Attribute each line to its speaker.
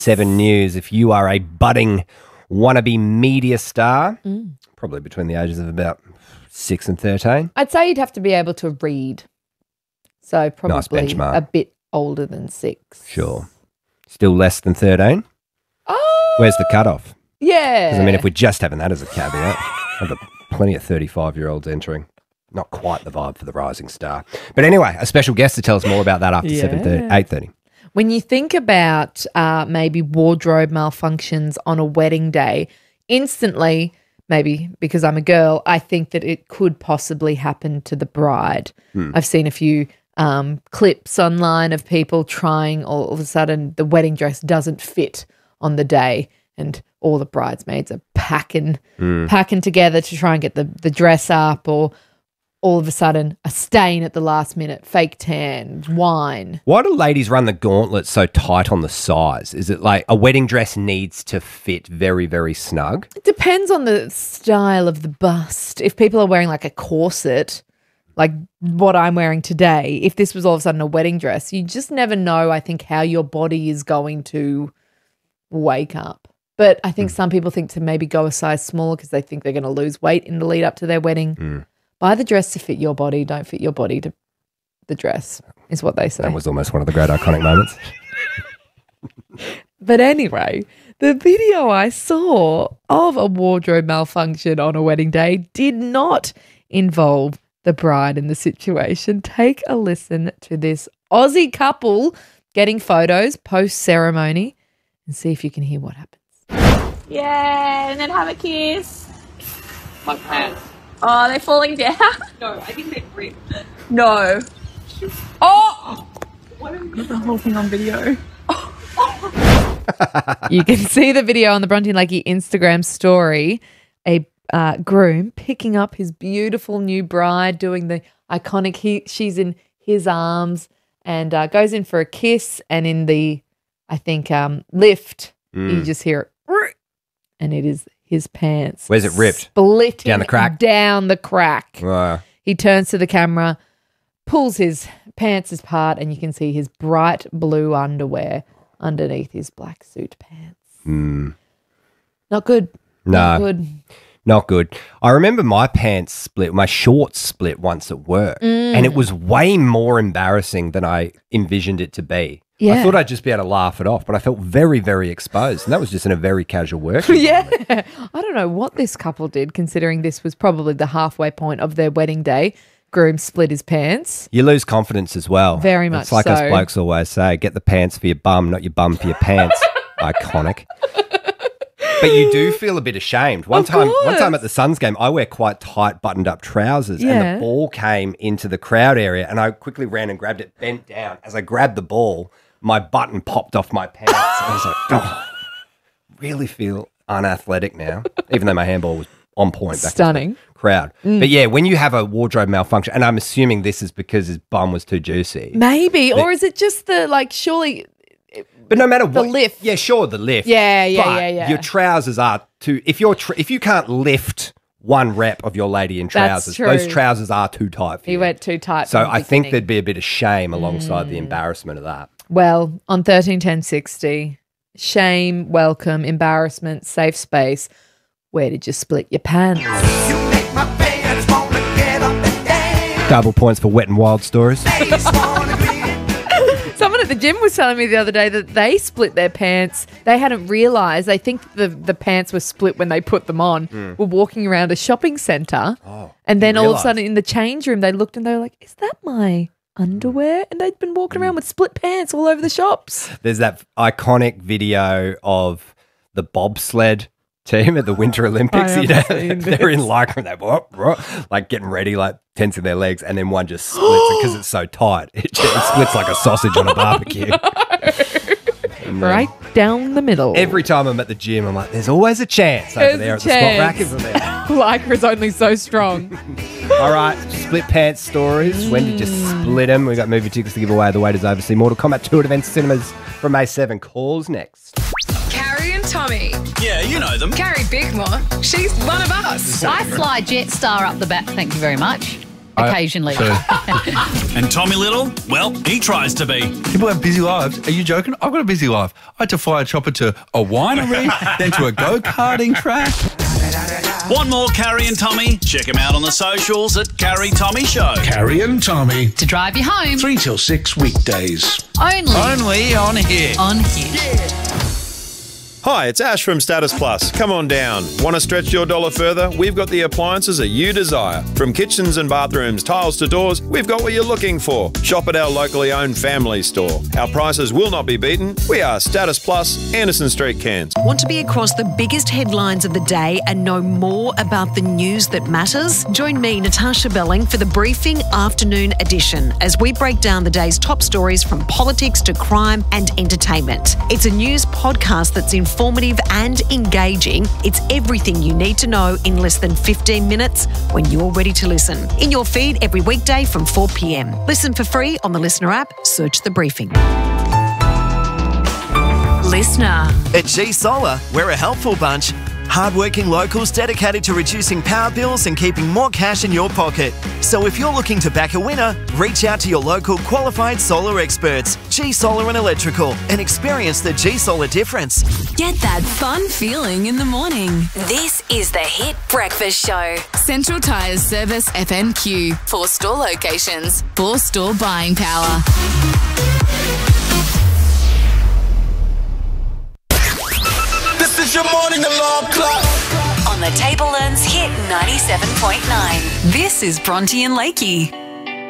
Speaker 1: 7 News. If you are a budding wannabe media star, probably between the ages of about 6 and 13.
Speaker 2: I'd say you'd have to be able to read. So probably
Speaker 1: Nice benchmark.
Speaker 2: a bit older than 6.
Speaker 1: Sure. Still less than 13?
Speaker 2: Oh,
Speaker 1: Where's the cutoff?
Speaker 2: yeah.
Speaker 1: Because, I mean, if we're just having that as a caveat, I've got plenty of 35-year-olds entering. Not quite the vibe for the rising star. But anyway, a special guest to tell us more about that after 8:30.
Speaker 2: When you think about maybe wardrobe malfunctions on a wedding day, instantly, maybe because I'm a girl, I think that it could possibly happen to the bride. I've seen a few clips online of people trying, all of a sudden the wedding dress doesn't fit on the day and all the bridesmaids are packing together to try and get the dress up, or all of a sudden a stain at the last minute, fake tan, wine.
Speaker 1: Why do ladies run the gauntlet so tight on the size? Is it like a wedding dress needs to fit very, very snug?
Speaker 2: It depends on the style of the bust. If people are wearing like a corset, like what I'm wearing today, if this was all of a sudden a wedding dress, you just never know, I think, how your body is going to wake up. But I think some people think to maybe go a size smaller because they think they're going to lose weight in the lead up to their wedding. Buy the dress to fit your body. Don't fit your body to the dress, is what they say.
Speaker 1: That was almost one of the great iconic moments.
Speaker 2: But anyway, the video I saw of a wardrobe malfunction on a wedding day did not involve the bride in the situation. Take a listen to this Aussie couple getting photos post-ceremony and see if you can hear what happens.
Speaker 3: Yeah, and then have a kiss.
Speaker 4: My pants.
Speaker 3: Oh, they're falling down.
Speaker 4: No, I think they ripped.
Speaker 3: No. Oh! Got the whole thing on video.
Speaker 2: You can see the video on the Bronte and Lakey Instagram story. A groom picking up his beautiful new bride, doing the iconic, she's in his arms and goes in for a kiss, and in the, I think, lift, you just hear it, and it is his pants.
Speaker 1: Where's it ripped?
Speaker 2: Splitting
Speaker 1: Down the crack?
Speaker 2: Down the crack.
Speaker 1: Wow.
Speaker 2: He turns to the camera, pulls his pants apart, and you can see his bright blue underwear underneath his black suit pants. Not good.
Speaker 1: No.
Speaker 2: Not good.
Speaker 1: Not good. I remember my pants split, my shorts split once at work, and it was way more embarrassing than I envisioned it to be.
Speaker 2: Yeah.
Speaker 1: I thought I'd just be able to laugh it off, but I felt very, very exposed, and that was just in a very casual work environment.
Speaker 2: Yeah. I don't know what this couple did, considering this was probably the halfway point of their wedding day. Groom split his pants.
Speaker 1: You lose confidence as well.
Speaker 2: Very much
Speaker 1: It's like
Speaker 2: so.
Speaker 1: us blokes always say, get the pants for your bum, not your bum for your pants. Iconic. But you do feel a bit ashamed. One time at the Suns game, I wear quite tight buttoned up trousers,
Speaker 2: Yeah.
Speaker 1: and the ball came into the crowd area, and I quickly ran and grabbed it, bent down. As I grabbed the ball, my button popped off my pants. I was like, oh, really feel unathletic now, even though my handball was on point. Back
Speaker 2: Stunning.
Speaker 1: to the crowd. But yeah, when you have a wardrobe malfunction, and I'm assuming this is because his bum was too juicy.
Speaker 2: Maybe. Or is it just the, like, surely...
Speaker 1: But no matter what,
Speaker 2: lift.
Speaker 1: Yeah, sure, the lift.
Speaker 2: Yeah.
Speaker 1: But your trousers are too. If you can't lift one rep of your lady in
Speaker 2: That's
Speaker 1: trousers,
Speaker 2: true.
Speaker 1: those trousers are too tight for
Speaker 2: He
Speaker 1: you.
Speaker 2: went too tight.
Speaker 1: So
Speaker 2: from the
Speaker 1: I think
Speaker 2: beginning.
Speaker 1: there'd be a bit of shame alongside the embarrassment of that.
Speaker 2: Well, on 131060, shame, welcome, embarrassment, safe space. Where did you split your pants?
Speaker 5: You make my pants wanna get up and dance.
Speaker 1: Double points for wet and wild stories.
Speaker 5: Ladies wanna be
Speaker 2: Someone at the gym was telling me the other day that they split their pants. They hadn't realised. They think the pants were split when they put them on. Were walking around a shopping centre. And then all of a
Speaker 1: realised?
Speaker 2: sudden in the change room, they looked and they were like, is that my underwear? And they'd been walking around with split pants all over the shops.
Speaker 1: There's that iconic video of the bobsled team at the Winter Olympics.
Speaker 2: I
Speaker 1: You know,
Speaker 2: haven't seen
Speaker 1: they're in
Speaker 2: this.
Speaker 1: lycra and they're like getting ready, like tensing their legs, and then one just splits because it's so tight. It splits like a sausage on a barbecue. And then
Speaker 2: Right down the middle.
Speaker 1: every time I'm at the gym, I'm like, there's always a chance over
Speaker 2: There's
Speaker 1: there
Speaker 2: a
Speaker 1: at the squat rack,
Speaker 2: chance.
Speaker 1: isn't there?
Speaker 2: Lycra's only so strong.
Speaker 1: All right, split pants stories. When did you split them? We've got movie tickets to give away. The wait is over. See Mortal Kombat 2 at Event Cinemas from May 7. Calls next.
Speaker 6: Carrie and Tommy.
Speaker 4: Yeah, you know them.
Speaker 6: Carrie Bickmore. She's one of us.
Speaker 7: I fly Jetstar up the back, thank you very much. occasionally.
Speaker 4: And Tommy Little, well, he tries to be.
Speaker 8: People have busy lives. Are you joking? I've got a busy life. I had to fly a chopper to a winery, then to a go-karting track.
Speaker 4: Want more Carrie and Tommy? Check him out on the socials at Carrie Tommy Show.
Speaker 9: Carrie and Tommy,
Speaker 7: To drive you home.
Speaker 9: 3 till 6 weekdays.
Speaker 7: Only
Speaker 4: on here.
Speaker 7: on here.
Speaker 10: Hi, it's Ash from Status Plus. Come on down. Want to stretch your dollar further? We've got the appliances that you desire. From kitchens and bathrooms, tiles to doors, we've got what you're looking for. Shop at our locally owned family store. Our prices will not be beaten. We are Status Plus, Anderson Street, Cairns.
Speaker 11: Want to be across the biggest headlines of the day and know more about the news that matters? Join me, Natasha Belling, for the Briefing Afternoon Edition as we break down the day's top stories from politics to crime and entertainment. It's a news podcast that's informative and engaging. It's everything you need to know in less than 15 minutes when you're ready to listen. In your feed every weekday from 4 p.m. Listen for free on the Listener app. Search The Briefing.
Speaker 12: Listener. At G Solar, we're a helpful bunch. Hardworking locals dedicated to reducing power bills and keeping more cash in your pocket. So if you're looking to back a winner, reach out to your local qualified solar experts, G Solar and Electrical, and experience the G Solar difference.
Speaker 13: Get that fun feeling in the morning. This is the Hit Breakfast Show. Central Tyres Service FNQ. 4 store locations, 4 store buying power.
Speaker 5: This is your morning alarm clock.
Speaker 13: On the Table Learns Hit 97.9. This is Bronte and Lakey.